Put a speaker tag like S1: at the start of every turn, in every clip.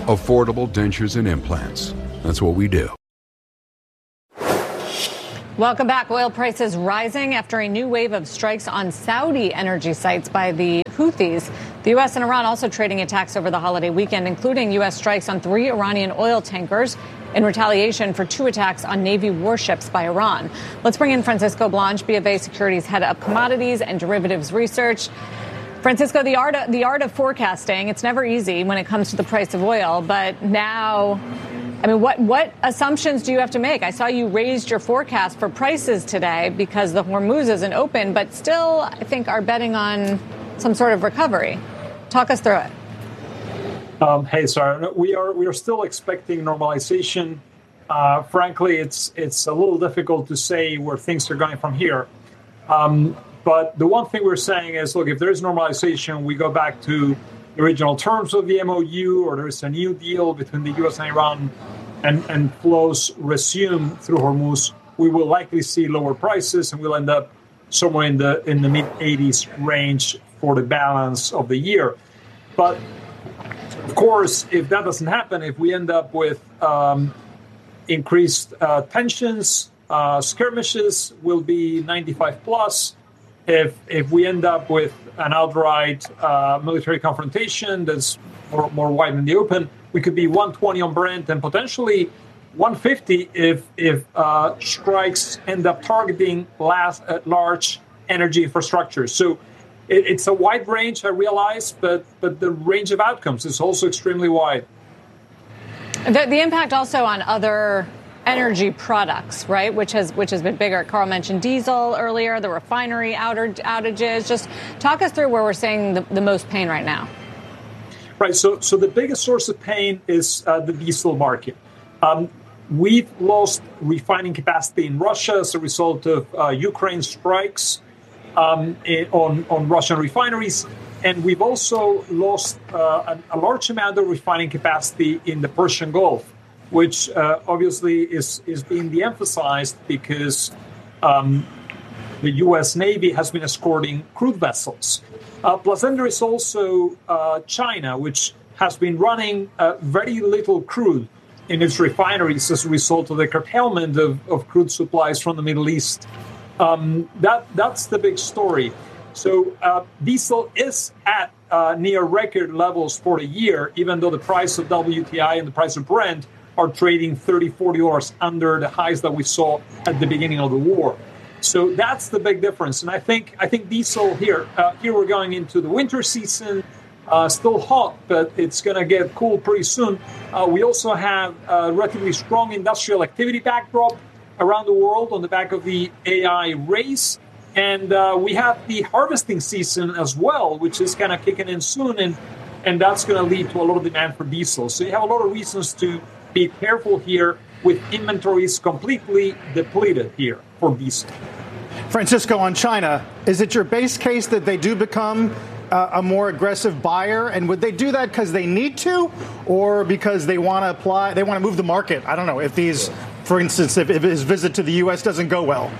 S1: affordable dentures and implants. That's what we do.
S2: Welcome back. Oil prices rising after a new wave of strikes on Saudi energy sites by the Houthis. The U.S. and Iran also trading attacks over the holiday weekend, including U.S. strikes on 3 Iranian oil tankers in retaliation for 2 attacks on Navy warships by Iran. Let's bring in Francisco Blanch, BofA Securities Head of Commodities and Derivatives Research. Francisco, the art of forecasting, it's never easy when it comes to the price of oil, but now, I mean, what assumptions do you have to make? I saw you raised your forecast for prices today because the Hormuz isn't open, but still, I think, are betting on some sort of recovery. Talk us through it.
S3: Hey, Sarah, we are still expecting normalization. Frankly, it's a little difficult to say where things are going from here. But the one thing we're saying is, look, if there is normalization, we go back to the original terms of the MOU, or there is a new deal between the U.S. and Iran, and flows resume through Hormuz, we will likely see lower prices, and we'll end up somewhere in the mid-80s range for the balance of the year. But of course, if that doesn't happen, if we end up with increased tensions, skirmishes will be 95 plus. If we end up with an outright military confrontation that's more wide in the open, we could be 120 on Brent and potentially 150 if strikes end up targeting large energy infrastructure. So it's a wide range, I realize, but the range of outcomes is also extremely wide.
S2: The impact also on other energy products, right, which has been bigger. Carl mentioned diesel earlier, the refinery outages. Just talk us through where we're seeing the most pain right now.
S3: Right. So the biggest source of pain is the diesel market. We've lost refining capacity in Russia as a result of Ukraine strikes on Russian refineries. And we've also lost a large amount of refining capacity in the Persian Gulf, which obviously is being de-emphasized because the U.S. Navy has been escorting crude vessels. Plus, then there is also China, which has been running very little crude in its refineries as a result of the curtailment of crude supplies from the Middle East. That's the big story. So diesel is at near record levels for the year, even though the price of WTI and the price of Brent are trading $30, $40 under the highs that we saw at the beginning of the war. So that's the big difference. And I think diesel here we're going into the winter season, still hot, but it's going to get cool pretty soon. We also have a relatively strong industrial activity backdrop around the world on the back of the AI race. And we have the harvesting season as well, which is kind of kicking in soon. And that's going to lead to a lot of demand for diesel. So you have a lot of reasons to be careful here with inventories completely depleted here for diesel.
S4: Francisco, on China, is it your base case that they do become a more aggressive buyer? And would they do that because they need to, or because they want to move the market? I don't know if for instance, if his visit to the U.S. doesn't go well.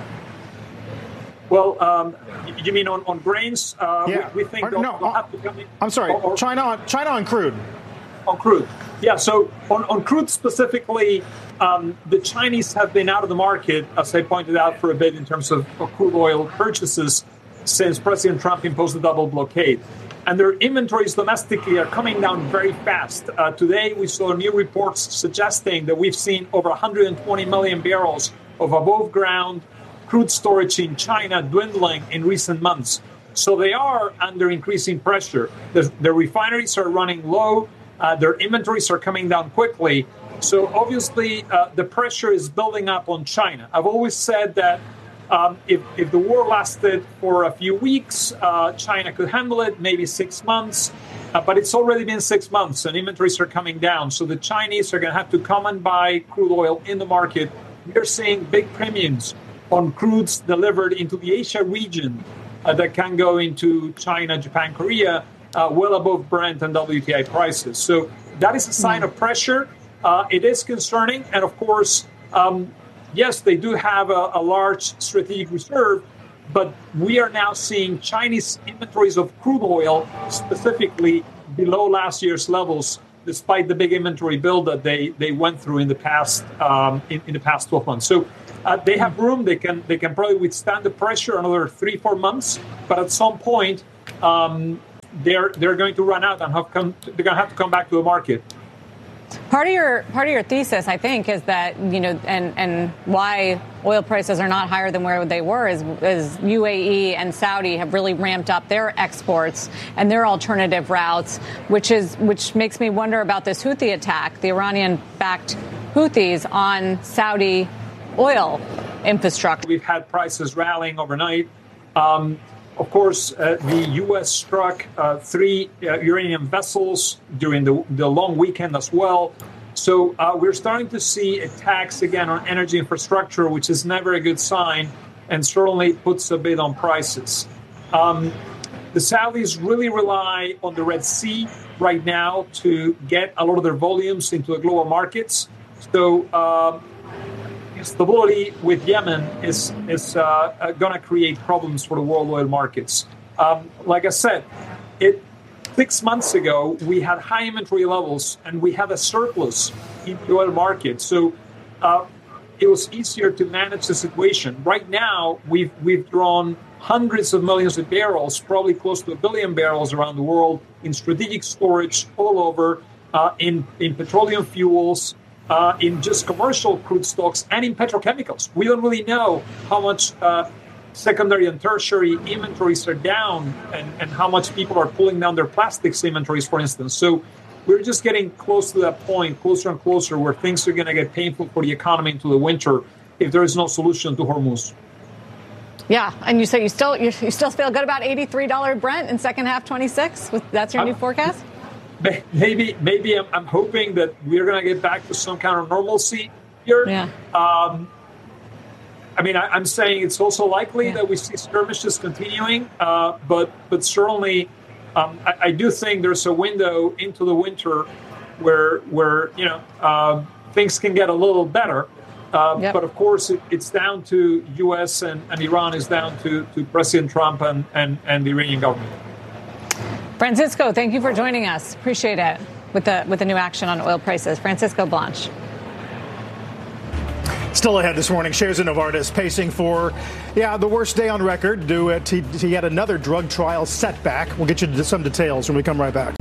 S3: Well, you mean on grains?
S4: Yeah.
S3: We think they'll have to come in.
S4: I'm sorry, China on crude.
S3: On crude. Yeah, so on crude specifically, the Chinese have been out of the market, as I pointed out, for a bit in terms of crude oil purchases since President Trump imposed the double blockade. And their inventories domestically are coming down very fast. Today, we saw new reports suggesting that we've seen over 120 million barrels of above-ground crude storage in China dwindling in recent months. So they are under increasing pressure. The refineries are running low. Their inventories are coming down quickly. So obviously, the pressure is building up on China. I've always said that if the war lasted for a few weeks, China could handle it, maybe 6 months. But it's already been 6 months and inventories are coming down. So the Chinese are going to have to come and buy crude oil in the market. We're seeing big premiums on crudes delivered into the Asia region that can go into China, Japan, Korea, well above Brent and WTI prices. So that is a sign of pressure. It is concerning. And of course, yes, they do have a large strategic reserve, but we are now seeing Chinese inventories of crude oil specifically below last year's levels despite the big inventory build that they went through in the past in the past 12 months. So they have room. They can probably withstand the pressure another 3-4 months. But at some point, they're going to run out and they're going to have to come back to the market.
S2: Part of your thesis, I think, is that, and why oil prices are not higher than where they were is UAE and Saudi have really ramped up their exports and their alternative routes, which makes me wonder about this Houthi attack, the Iranian-backed Houthis on Saudi oil infrastructure.
S3: We've had prices rallying overnight. Of course, the U.S. struck 3 Iranian vessels during the long weekend as well. So we're starting to see attacks again on energy infrastructure, which is never a good sign and certainly puts a bit on prices. The Saudis really rely on the Red Sea right now to get a lot of their volumes into the global markets. So stability with Yemen is going to create problems for the world oil markets. Like I said, 6 months ago, we had high inventory levels and we had a surplus in the oil market. So it was easier to manage the situation. Right now, we've drawn hundreds of millions of barrels, probably close to 1 billion barrels around the world in strategic storage all over, in petroleum fuels, in just commercial crude stocks and in petrochemicals. We don't really know how much secondary and tertiary inventories are down and how much people are pulling down their plastics inventories, for instance. So we're just getting close to that point, closer and closer, where things are going to get painful for the economy into the winter if there is no solution to Hormuz. Yeah,
S2: and you say you still feel good about $83 Brent in second half 26? That's your new forecast?
S3: Maybe I'm hoping that we're going to get back to some kind of normalcy here. Yeah. I mean, I'm saying it's also likely that we see skirmishes continuing, but certainly I do think there's a window into the winter where things can get a little better. But of course, it's down to U.S. and Iran is down to President Trump and the Iranian government.
S2: Francisco, thank you for joining us. Appreciate it with the new action on oil prices. Francisco Blanch.
S4: Still ahead this morning, shares of Novartis pacing for, the worst day on record due to yet another drug trial setback. We'll get you some details when we come right back.